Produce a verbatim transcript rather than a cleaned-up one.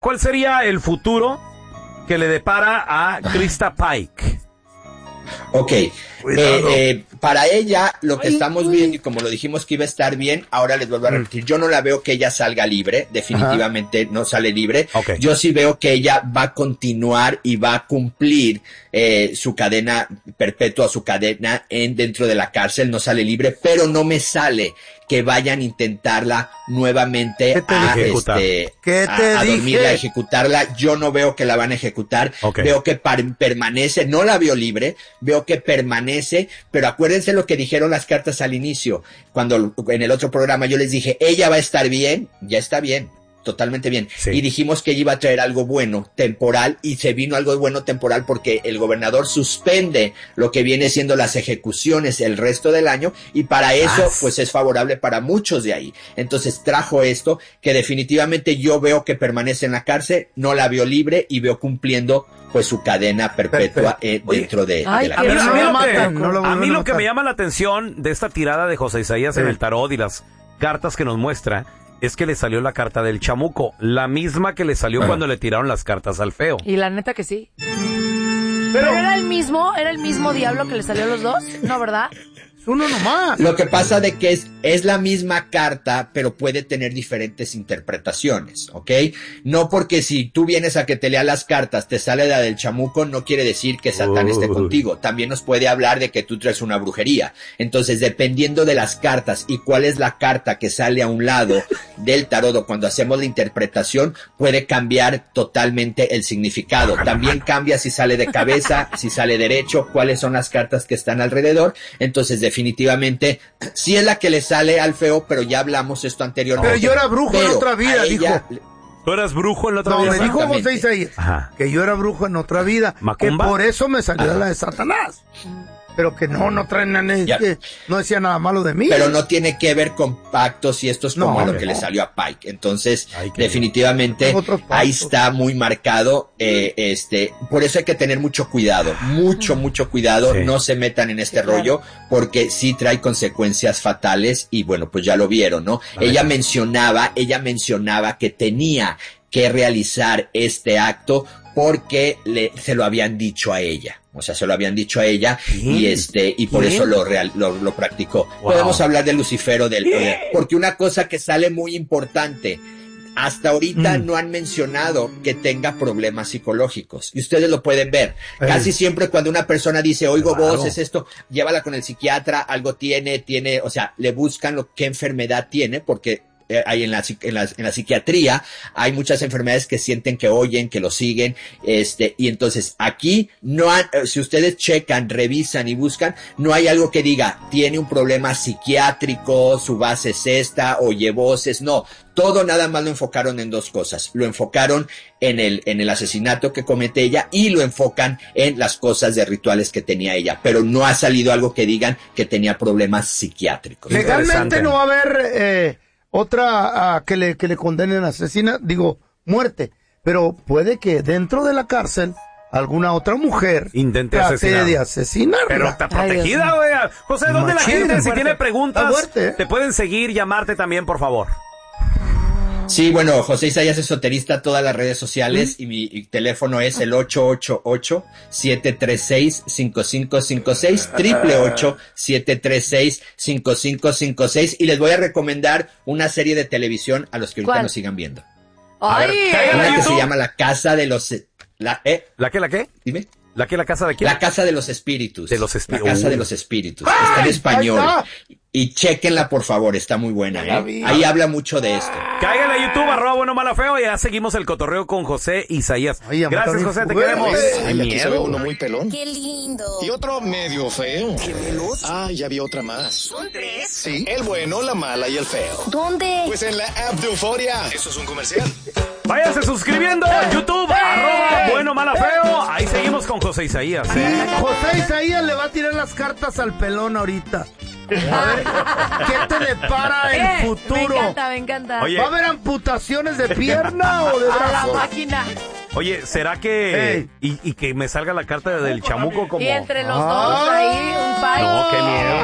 ¿cuál sería el futuro que le depara a Krista Pike? Ok, eh, eh, para ella lo que estamos viendo, y como lo dijimos que iba a estar bien, ahora les vuelvo a repetir, yo no la veo que ella salga libre, definitivamente Ajá. no sale libre, okay. Yo sí veo que ella va a continuar y va a cumplir eh, su cadena perpetua, su cadena en dentro de la cárcel, no sale libre, pero no me sale que vayan a intentarla nuevamente a, este, ¿Qué te a, a dormirla, a dije? ejecutarla. Yo no veo que la van a ejecutar. Okay. Veo que par- permanece, no la veo libre, veo que permanece, pero acuérdense lo que dijeron las cartas al inicio. Cuando en el otro programa yo les dije, ella va a estar bien, ya está bien. Totalmente bien. Sí. Y dijimos que ella iba a traer algo bueno, temporal, y se vino algo bueno temporal porque el gobernador suspende lo que viene siendo las ejecuciones el resto del año, y para eso, ah. pues es favorable para muchos de ahí. Entonces trajo esto, que definitivamente yo veo que permanece en la cárcel, no la veo libre y veo cumpliendo pues su cadena perpetua eh, dentro de, Ay, de la cárcel. cárcel. A mí, lo que, no lo a mí lo que me llama la atención de esta tirada de José Isaías sí. en el tarot y las cartas que nos muestra es que le salió la carta del chamuco, la misma que le salió bueno. cuando le tiraron las cartas al feo. Y la neta que sí. Pero, Pero era el mismo, era el mismo diablo que le salió a los dos, ¿no, verdad? Uno nomás. Lo que pasa de que es, es la misma carta, pero puede tener diferentes interpretaciones, ¿ok? No porque si tú vienes a que te lea las cartas, te sale la del chamuco, no quiere decir que Satán uh. esté contigo. También nos puede hablar de que tú traes una brujería. Entonces, dependiendo de las cartas y cuál es la carta que sale a un lado del tarot o cuando hacemos la interpretación, puede cambiar totalmente el significado. También cambia si sale de cabeza, si sale derecho, cuáles son las cartas que están alrededor. Entonces, de definitivamente, sí es la que le sale al feo, pero ya hablamos esto anteriormente. Pero yo era brujo pero en otra vida, dijo. ¿Tú eras brujo en otra no, vida? No, me dijo José Isaías que yo era brujo en otra vida. ¿Macumba? Que por eso me salió Ajá. la de Satanás. Pero que no, no traen nada, que no decía nada malo de mí. Pero no tiene que ver con pactos y esto es como no, lo que no. le salió a Pike. Entonces, Ay, definitivamente, ahí está muy marcado. Eh, este, por eso hay que tener mucho cuidado, mucho, mucho cuidado. Sí. No se metan en este sí, rollo, claro. porque sí trae consecuencias fatales y bueno, pues ya lo vieron, ¿no? Vale. Ella mencionaba, ella mencionaba que tenía que realizar este acto porque le, se lo habían dicho a ella. O sea, se lo habían dicho a ella ¿Quién? y este y por ¿Quién? eso lo real lo, lo practicó. Wow. Podemos hablar de Lucifero del eh, porque una cosa que sale muy importante, hasta ahorita mm. no han mencionado que tenga problemas psicológicos y ustedes lo pueden ver. Ey. Casi siempre cuando una persona dice, oigo claro. voces, esto, llévala con el psiquiatra, algo tiene, tiene, o sea, le buscan lo qué enfermedad tiene porque hay en la, en la en la psiquiatría hay muchas enfermedades que sienten que oyen, que lo siguen, este, y entonces aquí no han, si ustedes checan, revisan y buscan, no hay algo que diga tiene un problema psiquiátrico, su base es esta, oye voces, no, todo nada más lo enfocaron en dos cosas, lo enfocaron en el en el asesinato que comete ella y lo enfocan en las cosas de rituales que tenía ella, pero no ha salido algo que digan que tenía problemas psiquiátricos. Legalmente no va a haber eh... otra uh, que le que le condenen a asesina, digo, muerte, pero puede que dentro de la cárcel alguna otra mujer intente trate asesinar. de asesinarla. Pero está protegida, güey. José, ¿dónde Machín, la gente, si fuerte. tiene preguntas, fuerte, te pueden seguir, llamarte también, por favor? Sí, bueno, José Isaías Esoterista, todas las redes sociales, ¿Mm? y mi y teléfono es el ocho ocho ocho, siete tres seis, cinco cinco cinco seis, triple ocho, siete tres seis, cinco cinco cinco seis, y les voy a recomendar una serie de televisión a los que ahorita ¿Cuál? nos sigan viendo. ¡Ay! Ver, una que se llama La Casa de los... La, ¿eh? ¿La qué, la qué? Dime. ¿La qué, la casa de quién? La Casa de los Espíritus. De los espíritus. La Casa de los Espíritus. Está en español. Y chéquenla, por favor, está muy buena, ¿eh? Ahí habla mucho de esto. Cáiganle a YouTube, arroba bueno, mala, feo, y ya seguimos el cotorreo con José Isaías. Ay, Gracias, José, te queremos. Ay, aquí se ve uno muy pelón. Qué lindo. Y otro medio feo. Qué veloz. Ah, ya vi otra más. ¿Son tres? Sí, el bueno, la mala y el feo. ¿Dónde? Pues en la app de Euforia. Eso es un comercial. Váyanse suscribiendo a YouTube, ¡Eh! arroba bueno, mala, feo. Ahí seguimos con José Isaías. ¿eh? Sí, José Isaías le va a tirar las cartas al pelón ahorita. A ver, ¿qué te depara el eh, futuro? Me encanta, me encanta. Oye, ¿va a haber amputaciones de pierna o de brazo? A la máquina. Oye, ¿será que... Y, y que me salga la carta del chamuco como... Y entre los dos ahí, un país. No, qué miedo.